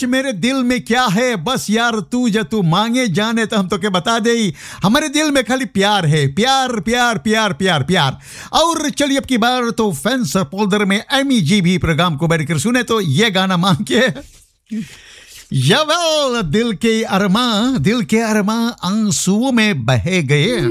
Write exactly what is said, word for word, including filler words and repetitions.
सच मेरे दिल में क्या है, बस यार तू जो तू मांगे जाने तो हम तो के बता दे। हमारे दिल में खाली प्यार है, प्यार प्यार प्यार प्यार प्यार। और चलिए अब की बार तो फैंस पोल्डर में एमी जी भी प्रोग्राम को बैठकर सुने तो ये गाना मांग के यवल दिल के अरमा दिल के अरमा आंसुओं में बहे गए।